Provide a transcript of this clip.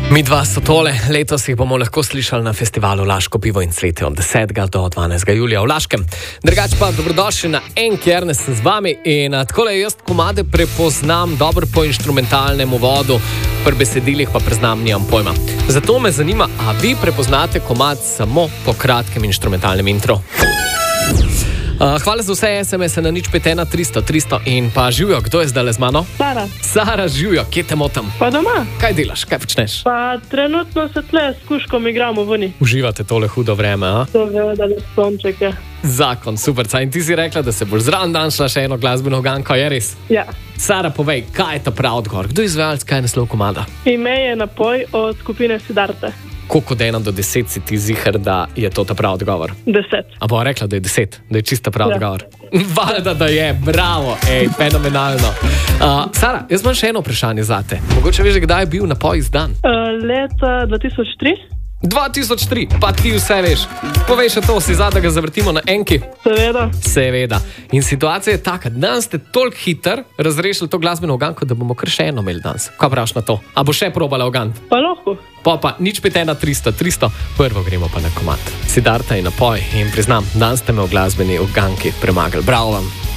Mi dva so tole, letos jih bomo lahko slišali na festivalu Laško pivo in cvetje od 10. do 12. julija v Laškem. Drugače pa dobrodošli na Enki, Ernest z vami in takole jaz komade prepoznam dobro po inštrumentalnem uvodu, pri besedilih pa priznam, nimam pojma. Zato me zanima, a vi prepoznate komad samo po kratkem inštrumentalnem intro? Hvala za vse SMS-e na 051 300 300 in pa živijo, kdo je zdaj z mano? Sara, živijo, kje te motam? Pa doma. Kaj delaš, kaj počneš? Pa trenutno se tle s kuškom igramo vani. Uživate tole hudo vreme, a? To ve, da je sonček, ja. Zakon, superca. In ti si rekla, da se boš zraven dan šla še eno glasbeno uganko, je res? Ja. Sara, povej, kaj je ta prav odgovor? Kdo je izvajalec, kaj je naslov komada? Ime je Napoj od skupine Siddharta. Koliko od 1 do 10 si ti ziher, da je to ta prav odgovor? 10. A bo rekla, da je 10, da je čista prav odgovor? Valjda, da je, bravo, fenomenalno. Sara, jaz imam še eno vprašanje zate. Mogoče veš, kdaj je bil Napoj izdan? Leta 2003. 2003, pa ti vse veš. Povej še to, si da ga zavrtimo na Enki? Seveda. In situacija je taka, danes ste toliko hiter razrešili to glasbeno uganko, da bomo kar še eno imeli danes. Kaj praviš na to? A bo še probala ugant? Pa lahko. Pa 051 300 300, prvo gremo pa na komad. Siddharta in Napoj in priznam, danes ste me v glasbeni uganki premagali. Bravo vam.